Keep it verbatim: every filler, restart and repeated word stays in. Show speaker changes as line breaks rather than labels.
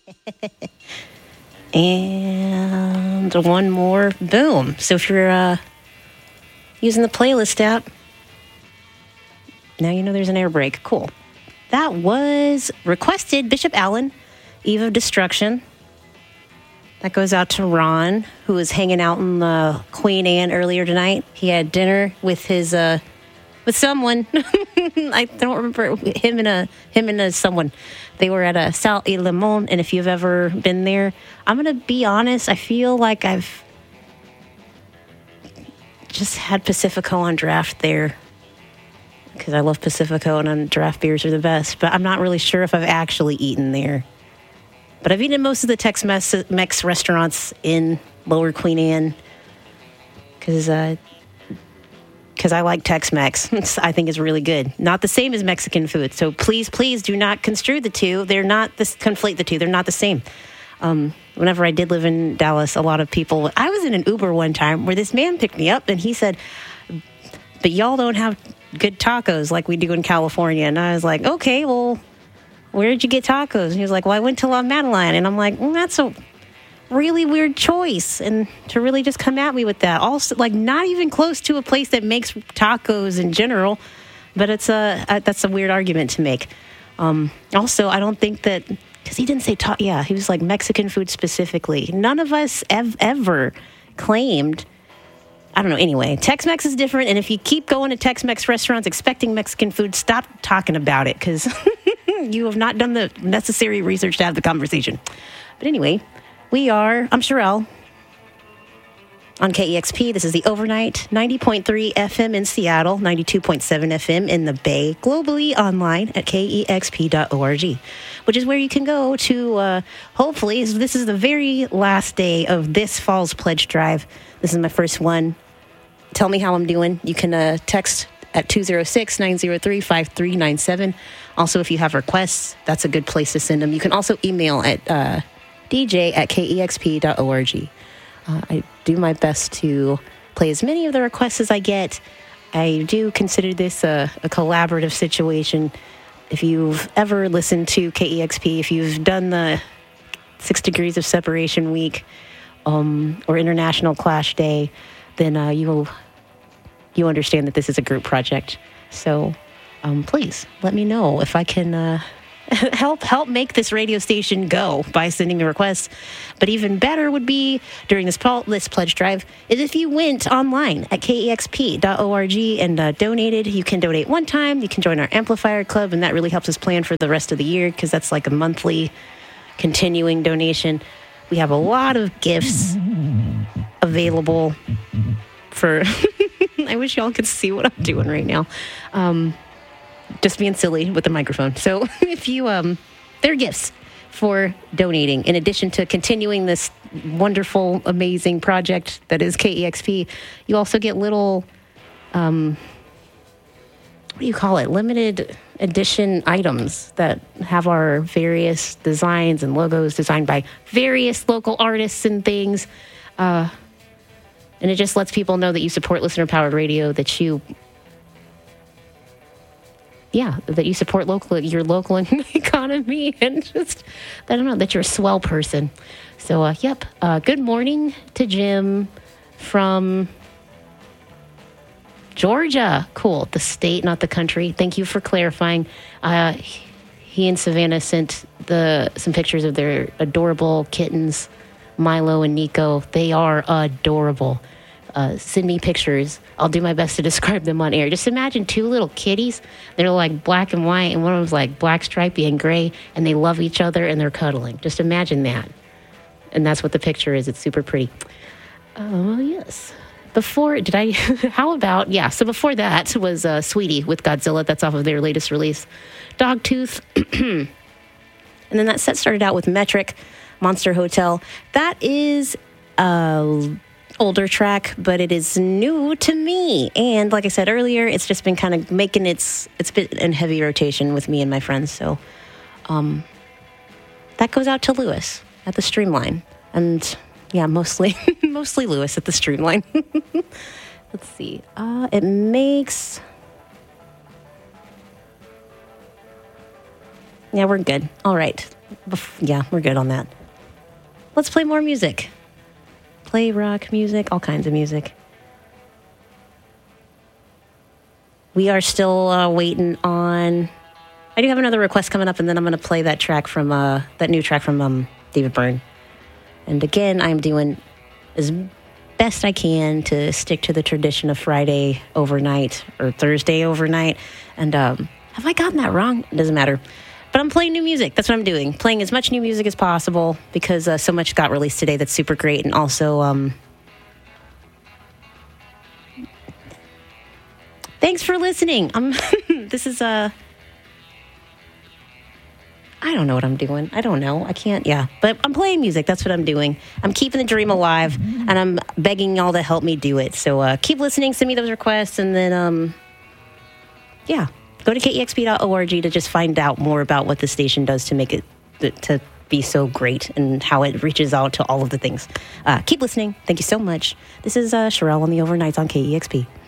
And one more. Boom. So if you're uh, using the playlist app, now you know there's an air break. Cool. That was requested Bishop Allen, Eve of Destruction. That goes out to Ron, who was hanging out in the Queen Anne earlier tonight. He had dinner with his uh, with someone. I don't remember him and a him and a someone. They were at a Sal et Limon, and if you've ever been there, I'm gonna be honest. I feel like I've just had Pacifico on draft there because I love Pacifico, and on draft beers are the best. But I'm not really sure if I've actually eaten there. But I've eaten most of the Tex-Mex restaurants in Lower Queen Anne because uh, cause I like Tex-Mex. I think it's really good. Not the same as Mexican food. So please, please do not construe the two. They're not this conflate the two. They're not the same. Um, whenever I did live in Dallas, a lot of people... I was in an Uber one time where this man picked me up and he said, but y'all don't have good tacos like we do in California. And I was like, okay, well... where did you get tacos? And he was like, well, I went to La Madeline. And I'm like, well, that's a really weird choice. And to really just come at me with that. Also, like, not even close to a place that makes tacos in general. But it's a, a that's a weird argument to make. Um, also, I don't think that, because he didn't say, ta- yeah, he was like Mexican food specifically. None of us ev- ever claimed, I don't know, anyway, Tex-Mex is different. And if you keep going to Tex-Mex restaurants expecting Mexican food, stop talking about it, because... you have not done the necessary research to have the conversation. But anyway, we are, I'm Sherelle, on K E X P. This is the Overnight, ninety point three F M in Seattle, ninety-two point seven F M in the Bay, globally online at K E X P dot org, which is where you can go to, uh, hopefully, this is the very last day of this fall's pledge drive. This is my first one. Tell me how I'm doing. You can uh, text at two oh six, nine oh three, five three nine seven. Also, if you have requests, that's a good place to send them. You can also email at uh, d j at K E X P dot org. Uh, I do my best to play as many of the requests as I get. I do consider this a, a collaborative situation. If you've ever listened to K E X P, if you've done the Six Degrees of Separation Week um, or International Clash Day, then uh, you will you understand that this is a group project. So um, please let me know if I can uh, help help make this radio station go by sending me requests. But even better would be during this, pol- this pledge drive is if you went online at K E X P dot org and uh, donated. You can donate one time. You can join our Amplifier Club, and that really helps us plan for the rest of the year because that's like a monthly continuing donation. We have a lot of gifts available for... I wish y'all could see what I'm doing right now. Um, just being silly with the microphone. So if you, um, they're gifts for donating. In addition to continuing this wonderful, amazing project that is K E X P, you also get little, um, what do you call it? Limited edition items that have our various designs and logos designed by various local artists and things. Uh, And it just lets people know that you support listener-powered radio, that you, yeah, that you support local, your local economy, and just, I don't know, that you're a swell person. So, uh, yep. Uh, good morning to Jim from Georgia. Cool. The state, not the country. Thank you for clarifying. Uh, he and Savannah sent the some pictures of their adorable kittens, Milo and Nico. They are adorable. Uh, send me pictures. I'll do my best to describe them on air. Just imagine two little kitties. They're like black and white, and one of them's like black, stripy, and gray, and they love each other, and they're cuddling. Just imagine that. And that's what the picture is. It's super pretty. Oh, yes. Before, did I, how about, yeah, so before that was uh, Sweetie with Godzilla. That's off of their latest release. Dogtooth. And then that set started out with Metric, Monster Hotel. That is a older track, but it is new to me. And like I said earlier, it's just been kind of making its, it's been in heavy rotation with me and my friends. So um, that goes out to Lewis at the Streamline. And yeah, mostly, mostly Lewis at the Streamline. Let's see. Uh, it makes... Yeah, we're good. All right. Yeah, we're good on that. Let's play more music. Play rock music, all kinds of music. We are still uh, waiting on... I do have another request coming up, and then I'm going to play that track from... Uh, that new track from um, David Byrne. And again, I'm doing as best I can to stick to the tradition of Friday overnight or Thursday overnight. And um, have I gotten that wrong? It doesn't matter. But I'm playing new music. That's what I'm doing. Playing as much new music as possible because uh, so much got released today that's super great. And also... Um, Thanks for listening. Um, this is, uh, I don't know what I'm doing. I don't know. I can't, yeah. But I'm playing music. That's what I'm doing. I'm keeping the dream alive, and I'm begging y'all to help me do it. So uh, keep listening. Send me those requests, and then, um, yeah. Go to K E X P dot org to just find out more about what the station does to make it, to be so great and how it reaches out to all of the things. Uh, keep listening. Thank you so much. This is uh, Sherelle on the Overnights on K E X P.